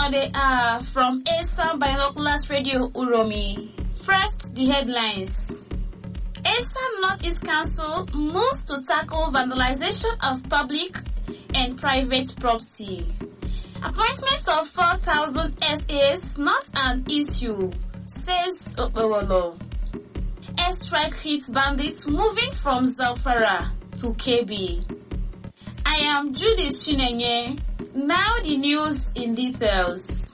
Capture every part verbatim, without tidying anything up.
Now they are from Esan Binoculars Radio Uromi. First, the headlines. Esan Northeast Council moves to tackle vandalization of public and private property. Appointment of four thousand S As not an issue, says Okpewolo. Airstrike hit bandits moving from Zamfara to K B. I am Judith Chinenye. Now the news in details.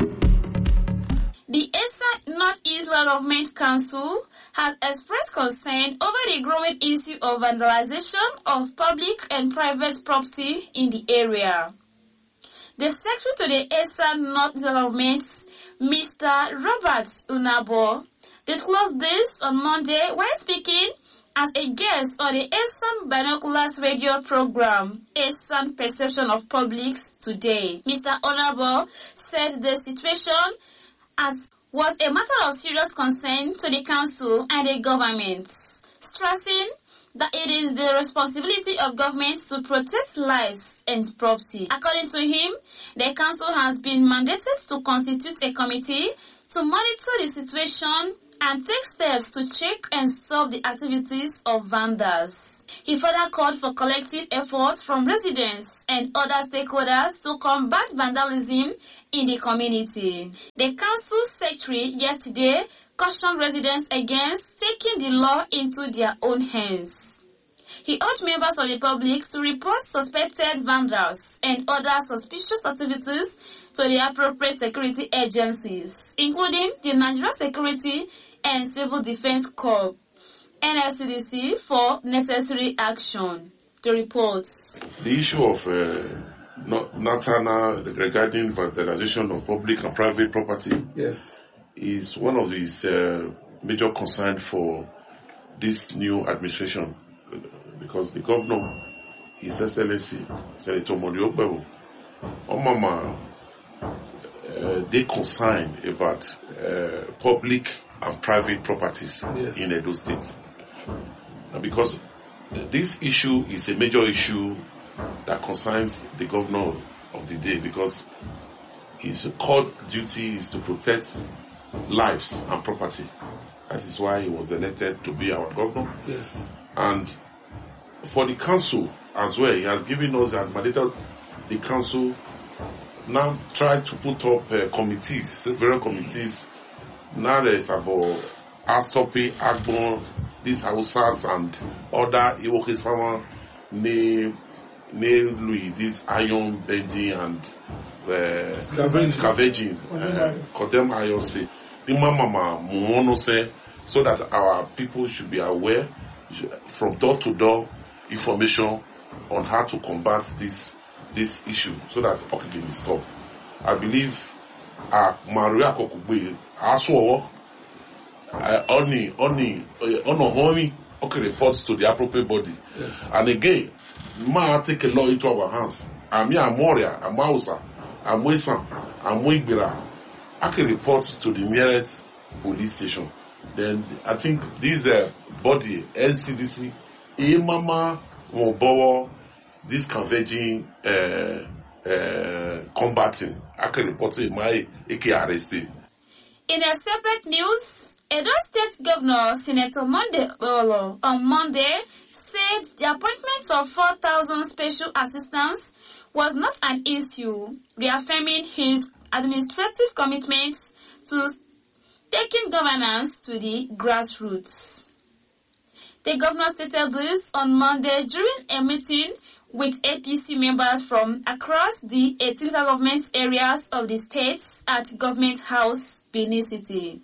The Esan Northeast Government Council has expressed concern over the growing issue of vandalization of public and private property in the area. The Secretary to the Esan North Development, Mister Robert Unabo, disclosed this on Monday when speaking as a guest on the Esan Binoculars radio program, Esan Perception of Publics Today. Mister Unabo said the situation as was a matter of serious concern to the council and the government, stressing that it is the responsibility of governments to protect lives and property. According to him, the council has been mandated to constitute a committee to monitor the situation and take steps to check and stop the activities of vandals. He further called for collective efforts from residents and other stakeholders to combat vandalism in the community. The council secretary yesterday cautioned residents against taking the law into their own hands. He urged members of the public to report suspected vandals and other suspicious activities to the appropriate security agencies, including the Nigeria Security and Civil Defense Corps, N S C D C, for necessary action. The reports. The issue of uh, Natana regarding vandalization of public and private property yes. is one of these uh, major concerns for this new administration, because the governor, His Excellency Senator Monday Okpebholo, Omama, uh, they concerned about uh, public and private properties yes. in Edo State. And because this issue is a major issue that concerns the governor of the day, because his core duty is to protect lives and property. That is why he was elected to be our governor. Yes. And for the council as well, he has given us, as mandated the council now try to put up uh, committees, several committees. Now there is about Astopi, Agbon, these Hausas and other Iwoke-sama, ne, ne Louis, this iron bending and uh, scavenging, Kodem uh, Ayose, the mama Muono say, so that our people should be aware from door to door information on how to combat this this issue, so that it can be stopped. I believe uh, Maria Kokugbe Aswo uh, only only uh, only okay reports to the appropriate body. Yes. And again, ma take a law into our hands. I'm here, I'm Moria, I'm Mausa, I'm Wesan, I'm Wigbira. I can report to the nearest police station. Then I think this uh, body, N C D C, Imama Mobowo, this converging uh, uh, combating, I can report to my A K arrested. In a separate news, Edo State Governor Senator Monday Okpebholo on Monday said the appointment of four thousand special assistants was not an issue, reaffirming his administrative commitment to taking governance to the grassroots. The governor stated this on Monday during a meeting with A P C members from across the eighteen government areas of the state at Government House, Benin City.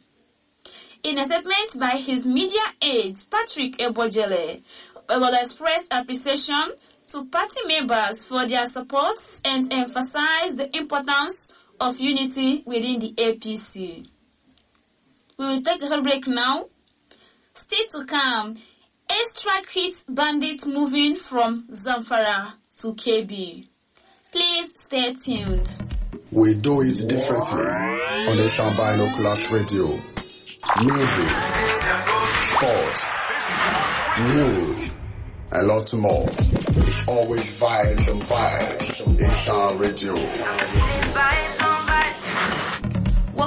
In a statement by his media aide, Patrick Ebojele, Okpebholo expressed appreciation to party members for their support and emphasized the importance of unity within the A P C. We will take a short break now. Stay to come. Airstrike hits bandits moving from Zamfara to K B. Please stay tuned. We do it differently on Esan Binoculars Radio. Music, sports, news, and lots more. It's always vibes and vibes. Esan Radio.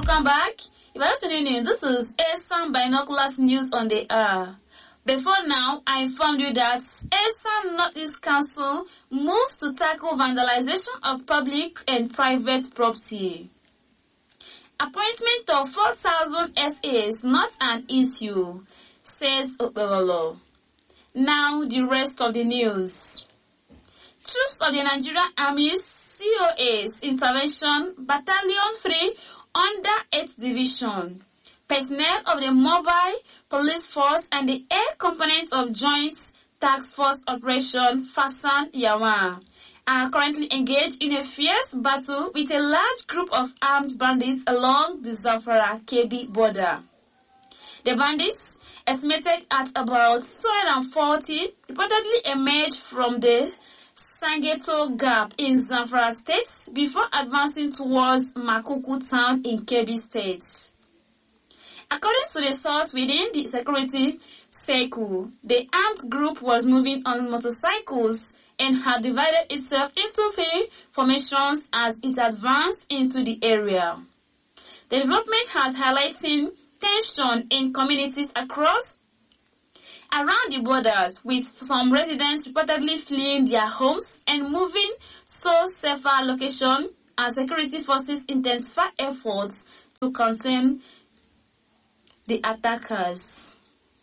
Welcome back. If you're tuning in, this is Esan Binoculars News on the Air. Before now, I informed you that Esan Northeast Council moves to tackle vandalization of public and private property. Appointment of four thousand S A is not an issue, says Opewolo. Now the rest of the news. Troops of the Nigerian Army's C O A's Intervention Battalion three under eighth Division, personnel of the Mobile Police Force and the air component of Joint Task Force Operation Fasan Yawa are currently engaged in a fierce battle with a large group of armed bandits along the Zamfara-Kebbi border. The bandits, estimated at about two hundred forty, reportedly emerged from the Sangeto Gap in Zamfara State before advancing towards Makuku town in Kebbi State. According to the source within the security circle, the armed group was moving on motorcycles and had divided itself into three formations as it advanced into the area. The development has highlighted tension in communities across around the borders, with some residents reportedly fleeing their homes and moving to safer locations as security forces intensify efforts to contain the attackers.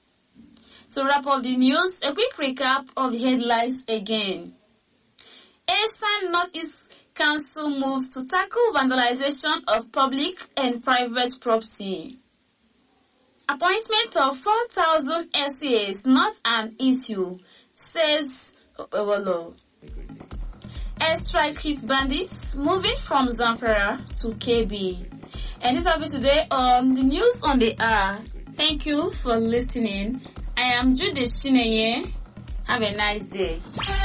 To wrap up the news, a quick recap of the headlines again. Esan Northeast Council moves to tackle vandalization of public and private property. Appointment of four thousand S A is not an issue, says Opewolo. Airstrike hit bandits moving from Zamfara to Kebbi. And this will be today on the news on the air. Thank you for listening. I am Judith Chineye. Have a nice day.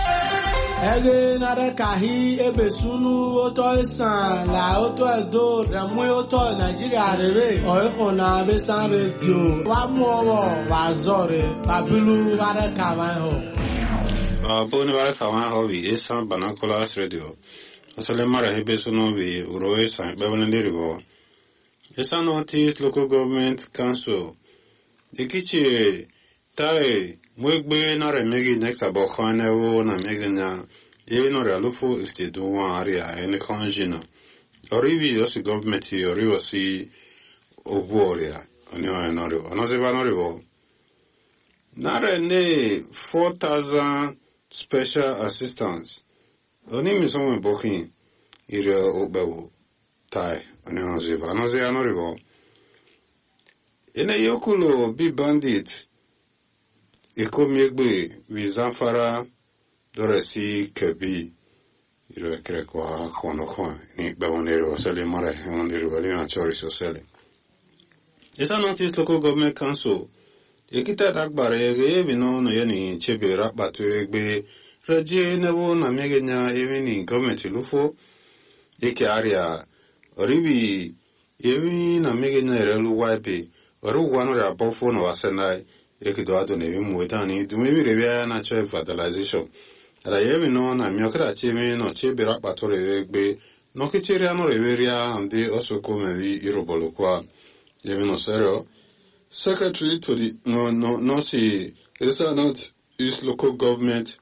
Ege nare kahi ebe sunu oto isan la oto edo remwe oto Nigeria rere oiko na besan radio wa muowo wa zore babilu ware kawan ho. Aboni ware kawan ho vi Esan Binoculars Radio. Asale mara hebe sunu vi uro Esan bebone ndiribo. Esan Northeast Local Government Council. Ikichi tai mwegbe na remegi next abo khane wo na meganya e no realufo ifte duwa area ene konjina orivi osi government ori osi oboria oni wa nori onoze ba nori wo na ne four thousand special assistants oni mi so mo bokin ire obewo tai oni onoze ba onoze anori wo ene yokulo bi bandit Eko miegbe vi Zamfara doresi Kebbi iro kre kwa kono kwa ni bawonero osele mara ondiro bali na chori sosele. Esan Northeast Local Government Council ekita dagbare ege bino no yani chebe rapatu egbe reje newo na megenya evini government lufo eke area oribi evi na megenya erelu wipe oru wano ra bofo no wasenai ekido adone vi muetani dume vi revia na choe vandalization ala yevi no na miokra cheme no chebe rapatu egbe no kichiri ano reveria ande osoko mevi irobolo kwa yevi no sero secretary to the no no no see Esan Northeast Local Government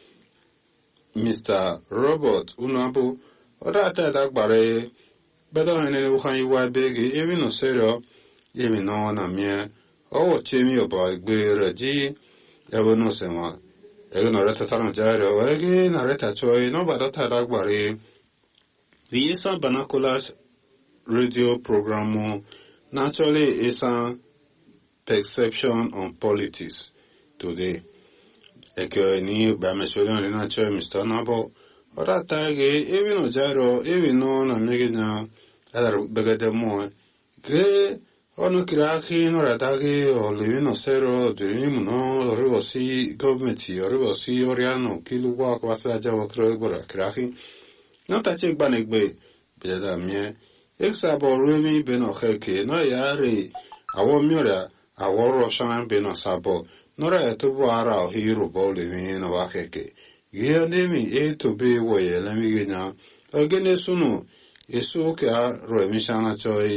Mister Robert Unabu oda ta dagbare bedo hene uhan iwa bege yevi no sero yevi no na mie owo chemi oba egbe reji ewo no sema ego no reta taran jaro ege na reta choi no bada ta dagbare the Esan Binoculars radio program naturally Esan perception on politics today. Eke ni ba mesolo ni na cho Mister Nabo ora tage even no jaro even no na megena ala begede mo ke ono kiraki no ratage o le no zero de no rivosi government rivosi oriano kilugwa kwa sa jawo kro gora kiraki no ta chek banegbe beda mie exabo remi beno kheke no yare awo miora aworo shan beno sabo nora etubu ara o hiro bole mi no wakeke gende mi e to be woye la mi gena ogene sunu eso ke a ro mi shana choi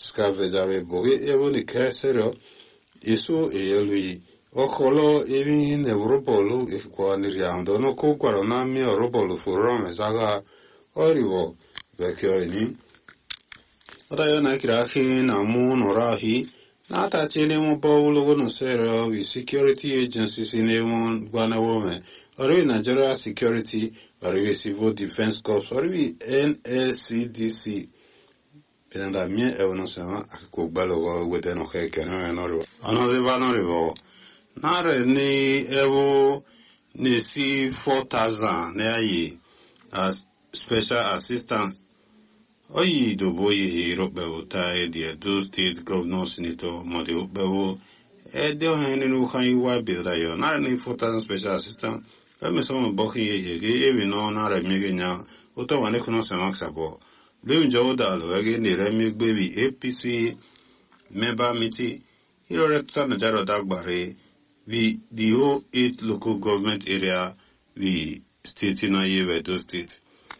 scavengere boge evo ni kesero isu eyelui okolo evi ne robolo e kwa ni riando no ko kwaro na mi robolo furon zaga orivo vecchio ini ota yo na kirahi na mu norahi na ta chele mo bawulo no sero wi security agencies in ewon gwana wome ori Nigeria Security ori Civil Defense Corps ori N S C D C Penanda mie e uno sema ako gbalo wete no heke no no ro ano de va no ro na re ni ewo ni si four thousand ne ayi as special assistance oyi do boyi ro be uta e dia do state governor senator mo de be wo e de o hen no kan wa be da yo na ni four thousand special assistance e me so mo bo ki ye e we no na re mi genya o to wa ne kono sema sabo Blue Jodalo again the Remy Baby A P C member meeting. Here at Najaro Dagbare, we the whole eight local government area we state in a year to state.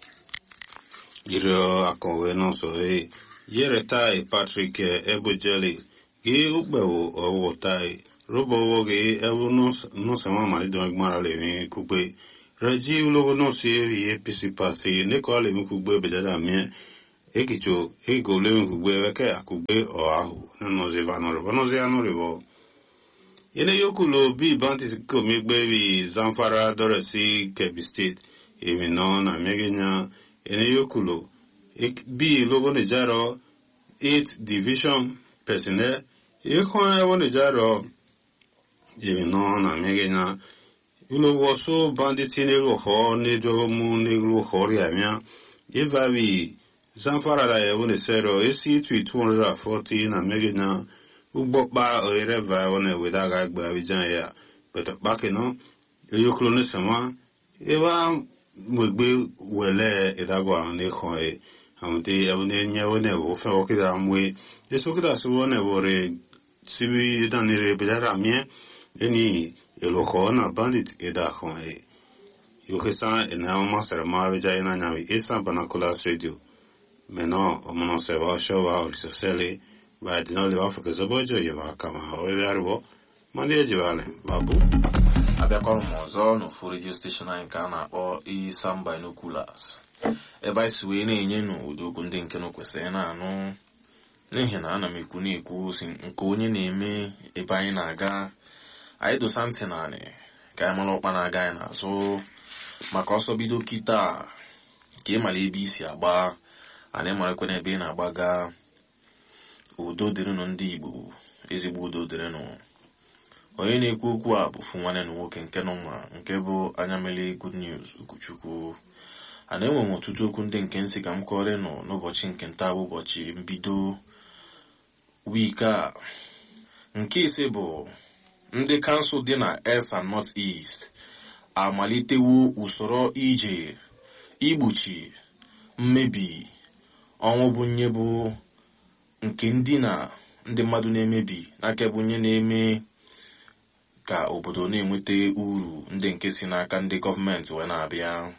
Here a conveno so a year tai Patrick Ebo Jelly, Gay Ubewo or Tai, Robo Gay Evo no sama marido Marale Coupe. Raji logo no see A P C party, Nicola Mukube Bedamia. Ekicho, ego lemi kugbe weke akugbe o ahu, no zeva no revo, no zea no revo. Yene yokulo bi banti ko migbe vi Zamfara Doresi Kebbi State, emi no na megenya, yene yokulo, bi logo nejaro, eight division personnel, yekon ewo nejaro, emi no na megenya, yulo woso banditi negro ho, nejo mu negro hori amia, eva vi, Zamfara da ya wune sero esi twi two hundred forty na megina ugbokpa oireva wone wedaga agba abijan ya beto baki no yoklo ne sama eba mwegbe wele edagwa ne khoe amte yawne nyawne wo fa okida mwe esokida suwone wore sibi danire bedara mie eni eloko na bandit eda khoe yokesa ena master ma abijan na nyawi esa banakolas radio Meno, omono se va shova o soseli, va di no le va fake zobojo yeva kama hawe arbo, mandi ejivale, babu. Abịakwa m ọzọ n'ofu radio station anyị nke a na-akpọ Isam Binoculars. Ebe anyị si wee na-enye n'ụdị okwu ndị nke nụ kwesịrị na-anụ n'ihi na ana m ekwu na-ekwu si nke onye na-eme ebe anyị na-aga anyị dosa ntị naanị ka anyị mara ọkpa na-aga anyị n'azụ maka ọsọ bido kịta ka ị mara ebe isi agba anyị marakwa n'ebe ị na-agbaga. Udo dịrịnụ ndị Igbo, ezigbo udo dịrịnụ. Onye na-ekwu okwu a bụ fụ nwanne na nwoke nke nọ mma nke bụ Anyamele Good News Ukwuchukwu. A na-enwe m ọtụtụ okwu ndị nke nsị ka m kọrọ nọ n'ụbọchị nke nta bụ ụbọchị mbido wiiki a. Nke ise bụ ndị kansụl dị na East and North East amalitewo usoro ije igbochi mmebi ọnwụ bụ nye bụ nke ndị na ndị mmadụ na-emebi n'aka bụ nye na-eme ka obodo na-enweta uru ndị nke si n'aka ndị gọọmenti wee na-abịa.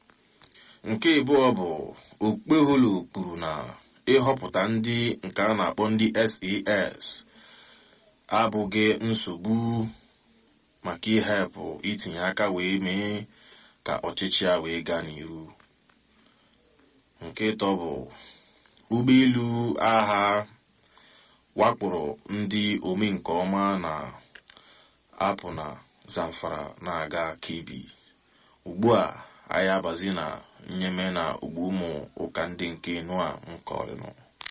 Nke abụọ bụ Okpeholo kwuru na ịhọpụta ndị nke a na-akpọ ndị S A S abụghị nsogbu maka ihepụ itinye aka wee mee ka ọchịchị a wee gaa n'ihu. Nke ịtọ bụ ụgbọelu agha wakporo ndị ome nke ọma na apụ na Zamfara na-aga Kebbi. Ugbu a anyị abazi na nyeme na ugbo ụmụ ụka ndị nke nua nkọrịnụ.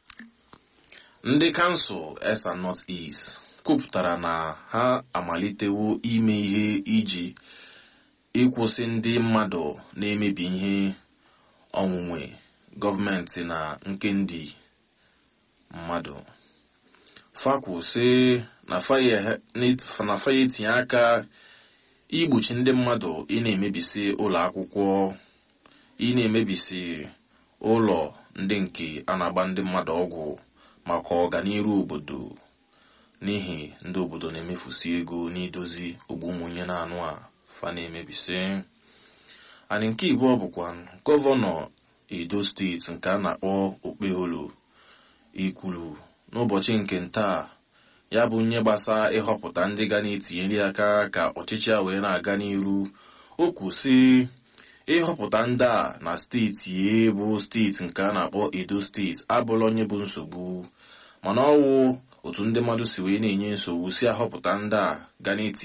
Ndị kansụl East and North East kwupụtara na ha amalitewo ime ihe iji ịkwụsị ndị mmadụ na-emebi ihe onwunwe gọọmenti na nke ndị mmadụ. Fakwu sị na fa etinye aka igbochi ndị mmadụ ị na-emebisi ụlọ akwụkwọ, ị na-emebisi ụlọ ndị nke a na-agba ndị mmadụ ọgwụ maka ọganiru obodo, n'ihi ndị obodo na-emefusi ego n'idozi ogbunwunye na anụ a fa na-emebisi. Anyị nke abụọ bụkwa gọvanọ Edo steeti nke a na-akpọ Okpeholo ikwulu n'ụbọchị nke ntaa ya bụ nye gbasa ịhọpụta ndị ga na-etinyere aka ka ọchịchị a wee na-aga n'iru. O kwụsị ịhọpụta ndị a na steeti e bụ steeti nke a na-akpọ Edo steeti abụla onye bụ nsogbu, mana ọwụ otu ndị mmadụ si wee na-enye nsogbu si ahọpụta ndị a ga na-eti